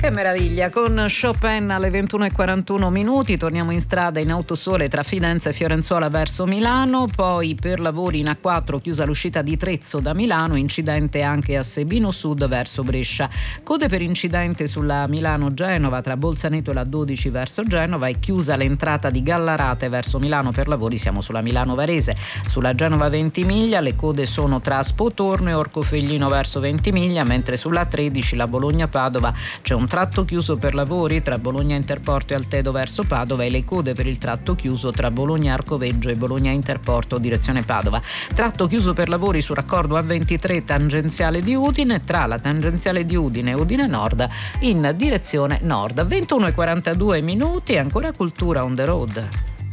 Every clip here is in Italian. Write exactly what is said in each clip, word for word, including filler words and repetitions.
Che meraviglia, con Chopin alle ventuno e quarantuno minuti torniamo in strada in autosole tra Fidenza e Fiorenzuola verso Milano, poi per lavori in A quattro chiusa l'uscita di Trezzo da Milano, incidente anche a Sebino Sud verso Brescia, code per incidente sulla Milano-Genova tra Bolzaneto e la dodici verso Genova e chiusa l'entrata di Gallarate verso Milano per lavori, siamo sulla Milano-Varese, sulla Genova Ventimiglia le code sono tra Spotorno e Orcofelglino verso Ventimiglia, mentre sulla tredici la Bologna-Padova c'è un tratto chiuso per lavori tra Bologna Interporto e Altedo verso Padova e le code per il tratto chiuso tra Bologna Arcoveggio e Bologna Interporto direzione Padova. Tratto chiuso per lavori sul raccordo A ventitré tangenziale di Udine tra la tangenziale di Udine e Udine Nord in direzione nord. ventuno e quarantadue minuti e ancora Cultura on the road.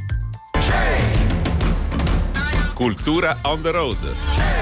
Cultura on the road.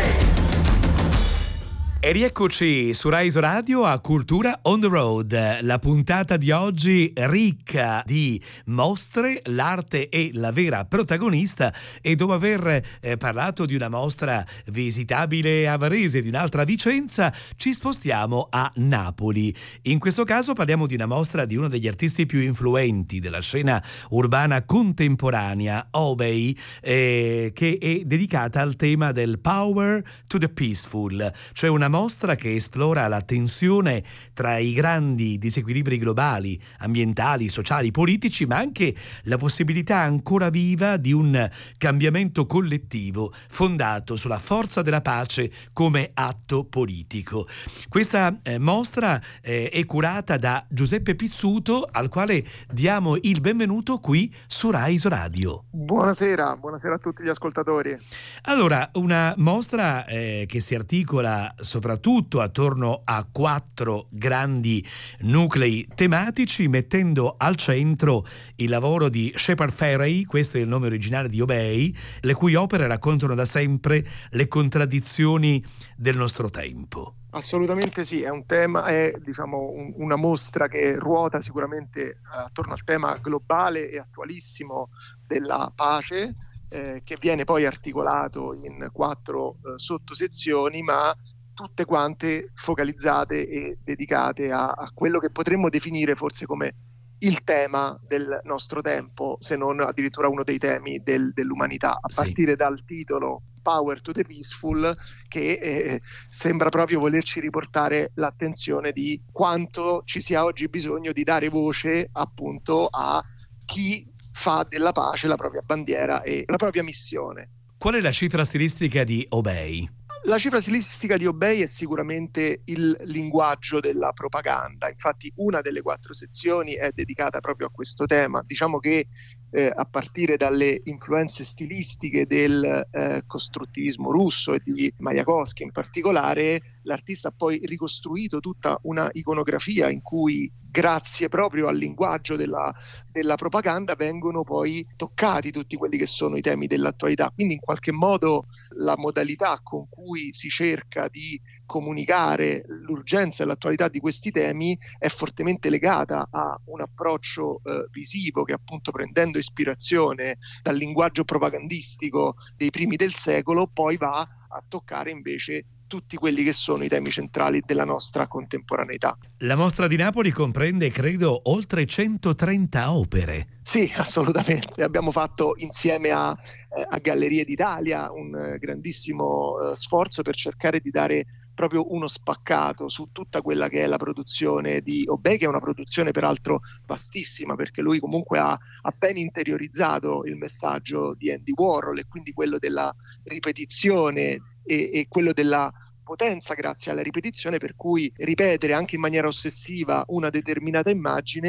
E rieccoci su Rai Radio a Cultura on the Road, la puntata di oggi ricca di mostre, l'arte è la vera protagonista e dopo aver eh, parlato di una mostra visitabile a Varese, di un'altra a Vicenza, ci spostiamo a Napoli. In questo caso parliamo di una mostra di uno degli artisti più influenti della scena urbana contemporanea, Obey, eh, che è dedicata al tema del Power to the Peaceful, cioè una mostra che esplora la tensione tra i grandi disequilibri globali, ambientali, sociali, politici, ma anche la possibilità ancora viva di un cambiamento collettivo fondato sulla forza della pace come atto politico. Questa eh, mostra eh, è curata da Giuseppe Pizzuto, al quale diamo il benvenuto qui su Rai Radio. Buonasera, buonasera a tutti gli ascoltatori. Allora, una mostra eh, che si articola soprattutto attorno a quattro grandi nuclei tematici, mettendo al centro il lavoro di Shepard Fairey, questo è il nome originale di Obey, le cui opere raccontano da sempre le contraddizioni del nostro tempo. Assolutamente sì, è un tema, è diciamo un, una mostra che ruota sicuramente eh, attorno al tema globale e attualissimo della pace, eh, che viene poi articolato in quattro eh, sottosezioni, ma tutte quante focalizzate e dedicate a, a quello che potremmo definire forse come il tema del nostro tempo, se non addirittura uno dei temi del, dell'umanità, a Sì. partire dal titolo Power to the Peaceful, che eh, sembra proprio volerci riportare l'attenzione di quanto ci sia oggi bisogno di dare voce appunto a chi fa della pace la propria bandiera e la propria missione. Qual è la cifra stilistica di Obey? La cifra stilistica di Obey è sicuramente il linguaggio della propaganda, infatti una delle quattro sezioni è dedicata proprio a questo tema. Diciamo che eh, a partire dalle influenze stilistiche del eh, costruttivismo russo e di Majakovskij in particolare, l'artista ha poi ricostruito tutta una iconografia in cui, grazie proprio al linguaggio della, della propaganda, vengono poi toccati tutti quelli che sono i temi dell'attualità. Quindi in qualche modo la modalità con cui si cerca di comunicare l'urgenza e l'attualità di questi temi è fortemente legata a un approccio eh, visivo che, appunto, prendendo ispirazione dal linguaggio propagandistico dei primi del secolo, poi va a toccare invece tutti quelli che sono i temi centrali della nostra contemporaneità. La mostra di Napoli comprende, credo, oltre centotrenta opere. Sì, assolutamente. Abbiamo fatto insieme a, eh, a Gallerie d'Italia un eh, grandissimo eh, sforzo per cercare di dare proprio uno spaccato su tutta quella che è la produzione di Obey, che è una produzione peraltro vastissima, perché lui comunque ha, ha ben interiorizzato il messaggio di Andy Warhol, e quindi quello della ripetizione e, e quello della potenza grazie alla ripetizione, per cui ripetere anche in maniera ossessiva una determinata immagine